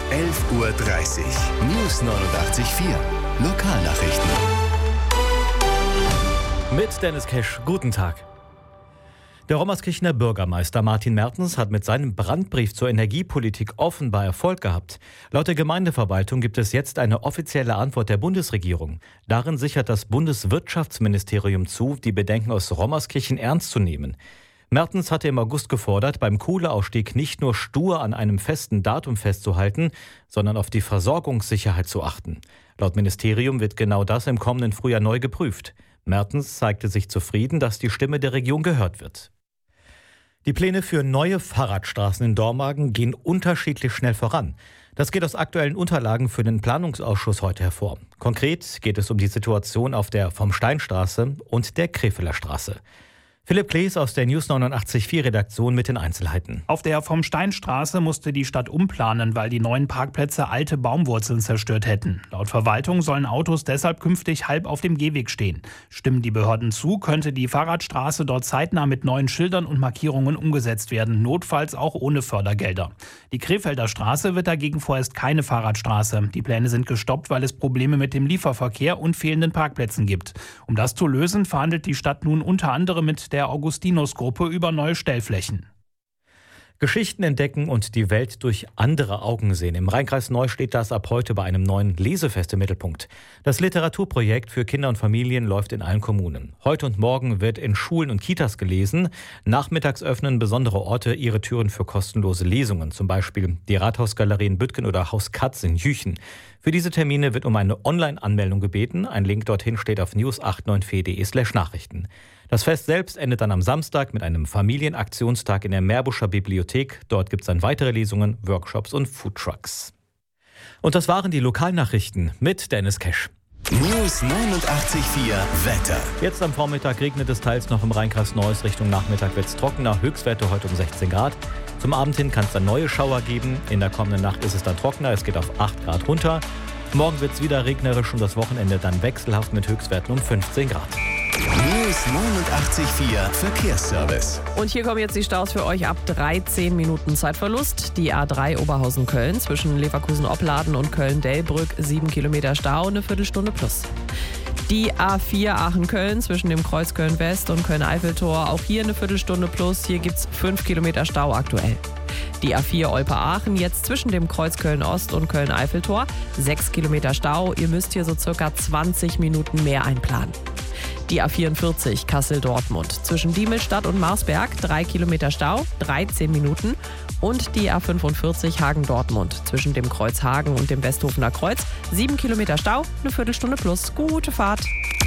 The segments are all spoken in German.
11:30 Uhr. News 89.4. Lokalnachrichten. Mit Dennis Kesch, guten Tag. Der Rommerskirchener Bürgermeister Martin Mertens hat mit seinem Brandbrief zur Energiepolitik offenbar Erfolg gehabt. Laut der Gemeindeverwaltung gibt es jetzt eine offizielle Antwort der Bundesregierung. Darin sichert das Bundeswirtschaftsministerium zu, die Bedenken aus Rommerskirchen ernst zu nehmen. Mertens hatte im August gefordert, beim Kohleausstieg nicht nur stur an einem festen Datum festzuhalten, sondern auf die Versorgungssicherheit zu achten. Laut Ministerium wird genau das im kommenden Frühjahr neu geprüft. Mertens zeigte sich zufrieden, dass die Stimme der Region gehört wird. Die Pläne für neue Fahrradstraßen in Dormagen gehen unterschiedlich schnell voran. Das geht aus aktuellen Unterlagen für den Planungsausschuss heute hervor. Konkret geht es um die Situation auf der Vom-Stein-Straße und der Krefelder Straße. Philipp Klees aus der News 89.4 Redaktion mit den Einzelheiten. Auf der Vom-Stein-Straße musste die Stadt umplanen, weil die neuen Parkplätze alte Baumwurzeln zerstört hätten. Laut Verwaltung sollen Autos deshalb künftig halb auf dem Gehweg stehen. Stimmen die Behörden zu, könnte die Fahrradstraße dort zeitnah mit neuen Schildern und Markierungen umgesetzt werden, notfalls auch ohne Fördergelder. Die Krefelder Straße wird dagegen vorerst keine Fahrradstraße. Die Pläne sind gestoppt, weil es Probleme mit dem Lieferverkehr und fehlenden Parkplätzen gibt. Um das zu lösen, verhandelt die Stadt nun unter anderem mit der Augustinus-Gruppe über neue Stellflächen. Geschichten entdecken und die Welt durch andere Augen sehen. Im Rheinkreis Neuss steht das ab heute bei einem neuen Lesefest im Mittelpunkt. Das Literaturprojekt für Kinder und Familien läuft in allen Kommunen. Heute und morgen wird in Schulen und Kitas gelesen. Nachmittags öffnen besondere Orte ihre Türen für kostenlose Lesungen. Zum Beispiel die Rathausgalerie in Büttgen oder Haus Katz in Jüchen. Für diese Termine wird um eine Online-Anmeldung gebeten. Ein Link dorthin steht auf news894.de/Nachrichten. Das Fest selbst endet dann am Samstag mit einem Familienaktionstag in der Meerbuscher Bibliothek. Dort gibt es dann weitere Lesungen, Workshops und Foodtrucks. Und das waren die Lokalnachrichten mit Dennis Kesch. News 89.4 Wetter. Jetzt am Vormittag regnet es teils noch im Rheinkreis Neuss. Richtung Nachmittag wird es trockener. Höchstwerte heute um 16 Grad. Zum Abend hin kann es dann neue Schauer geben. In der kommenden Nacht ist es dann trockener. Es geht auf 8 Grad runter. Morgen wird es wieder regnerisch und das Wochenende dann wechselhaft mit Höchstwerten um 15 Grad. News 89.4 Verkehrsservice. Und hier kommen jetzt die Staus für euch ab 13 Minuten Zeitverlust. Die A3 Oberhausen-Köln zwischen Leverkusen-Opladen und Köln-Delbrück 7 Kilometer Stau, eine Viertelstunde plus. Die A4 Aachen-Köln zwischen dem Kreuz Köln-West und Köln-Eiffeltor, auch hier eine Viertelstunde plus. Hier gibt es 5 Kilometer Stau aktuell. Die A4 Olpe-Aachen jetzt zwischen dem Kreuz Köln-Ost und Köln-Eiffeltor, 6 Kilometer Stau. Ihr müsst hier so circa 20 Minuten mehr einplanen. Die A44 Kassel-Dortmund zwischen Diemelstadt und Marsberg, 3 Kilometer Stau, 13 Minuten. Und die A45 Hagen-Dortmund zwischen dem Kreuz Hagen und dem Westhofener Kreuz, 7 Kilometer Stau, eine Viertelstunde plus. Gute Fahrt.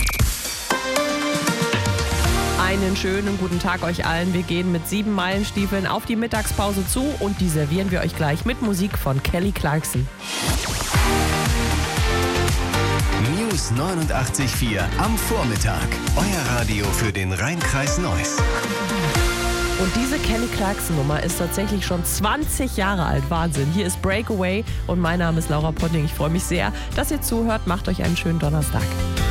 Einen schönen guten Tag euch allen. Wir gehen mit 7 Meilenstiefeln auf die Mittagspause zu und die servieren wir euch gleich mit Musik von Kelly Clarkson. News 89.4 am Vormittag. Euer Radio für den Rheinkreis Neuss. Und diese Kelly Clarkson Nummer ist tatsächlich schon 20 Jahre alt. Wahnsinn. Hier ist Breakaway und mein Name ist Laura Potting. Ich freue mich sehr, dass ihr zuhört. Macht euch einen schönen Donnerstag.